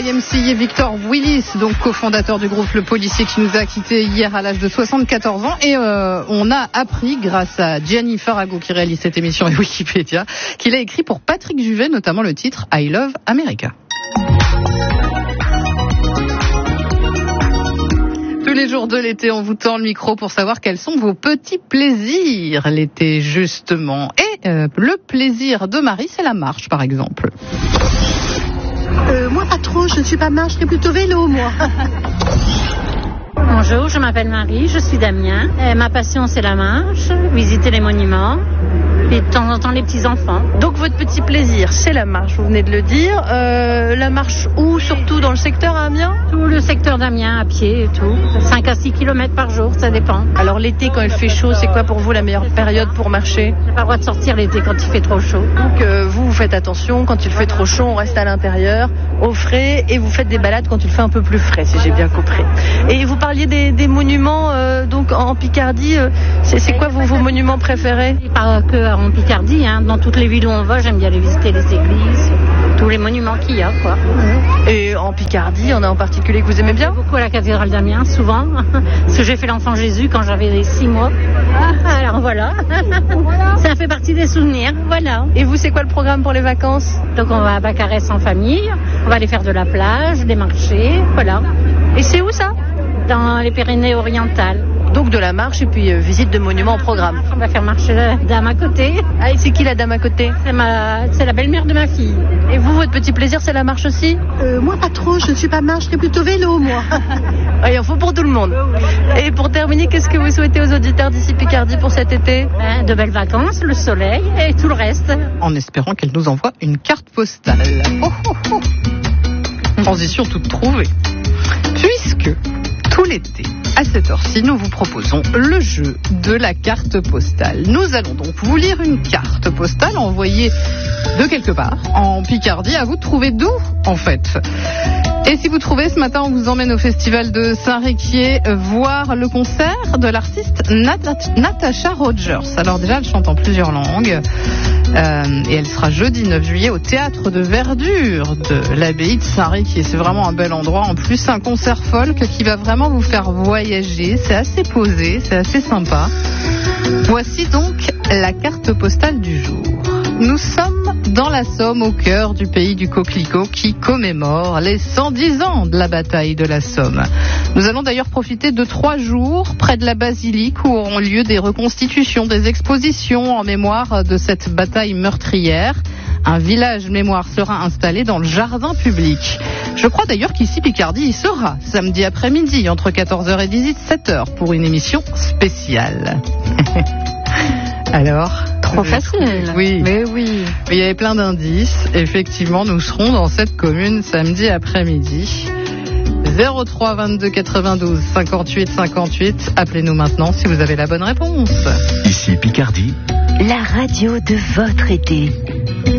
MC et Victor Willis, donc cofondateur du groupe Le Policier, qui nous a quittés hier à l'âge de 74 ans. Et on a appris, grâce à Gianni Farago qui réalise cette émission et Wikipédia, qu'il a écrit pour Patrick Juvet notamment le titre I Love America. Tous les jours de l'été, on vous tend le micro pour savoir quels sont vos petits plaisirs l'été, justement. Et le plaisir de Marie, c'est la marche, par exemple. Moi, pas trop, je ne suis pas marche, je serais plutôt vélo, moi. Bonjour, je m'appelle Marie, je suis d'Amiens. Ma passion, c'est la marche, visiter les monuments et de temps en temps les petits-enfants. Donc, votre petit plaisir, c'est la marche, vous venez de le dire. La marche où, surtout dans le secteur à Amiens ? Tout le secteur d'Amiens, à pied et tout. 5 à 6 km par jour, ça dépend. Alors, l'été, quand il fait chaud, c'est quoi pour vous la meilleure période pour marcher ? J'ai pas le droit de sortir l'été quand il fait trop chaud. Donc, vous faites attention, quand il fait trop chaud, on reste à l'intérieur, au frais, et vous faiête des balades quand il fait un peu plus frais, si j'ai bien compris. Et vous parliez des monuments, donc en Picardie, c'est quoi vos monuments préférés ? Pas que en Picardie, hein, dans toutes les villes où on va, j'aime bien aller visiter les églises, tous les monuments qu'il y a, quoi. Et en Picardie, il y en a en particulier que vous aimez bien ? Beaucoup à la cathédrale d'Amiens, souvent, parce que j'ai fait l'enfant Jésus quand j'avais 6 mois. Alors voilà, ça fait partie des souvenirs, voilà. Et vous, c'est quoi le programme pour les vacances ? Donc on va à Bacarès en famille, on va aller faire de la plage, des marchés, voilà. Et c'est où ça ? Dans les Pyrénées-Orientales. Donc de la marche et puis visite de monuments au programme. On va faire marcher la dame à côté. Ah, et c'est qui la dame à côté ? C'est la belle-mère de ma fille. Et vous, votre petit plaisir, c'est la marche aussi ? Moi, pas trop, je ne suis pas marche, je serais plutôt vélo, moi. Il en faut pour tout le monde. Et pour terminer, qu'est-ce que vous souhaitez aux auditeurs d'ici Picardie pour cet été ? De belles vacances, le soleil et tout le reste. En espérant qu'elle nous envoie une carte postale. Transition toute trouvée. Puisque tout l'été, à cette heure-ci, nous vous proposons le jeu de la carte postale. Nous allons donc vous lire une carte postale envoyée de quelque part, en Picardie. À vous de trouver d'où, en fait. Et si vous trouvez, ce matin, on vous emmène au festival de Saint-Riquier voir le concert de l'artiste Natasha Rogers. Alors déjà, elle chante en plusieurs langues. Et elle sera jeudi 9 juillet au théâtre de verdure de l'abbaye de Saint-Riquier. C'est vraiment un bel endroit. En plus, un concert folk qui va vraiment vous faire voyager. C'est assez posé, c'est assez sympa. Voici donc la carte postale du jour. Nous sommes dans la Somme, au cœur du pays du coquelicot, qui commémore les 110 ans de la bataille de la Somme. Nous allons d'ailleurs profiter de 3 jours près de la basilique où auront lieu des reconstitutions, des expositions en mémoire de cette bataille meurtrière. Un village mémoire sera installé dans le jardin public. Je crois d'ailleurs qu'ici Picardie y sera samedi après-midi entre 14h et 17h pour une émission spéciale. Alors, trop facile. Oui. Mais oui. Il y avait plein d'indices. Effectivement, nous serons dans cette commune samedi après-midi. 03 22 92 58 58. Appelez-nous maintenant si vous avez la bonne réponse. Ici Picardie. La radio de votre été.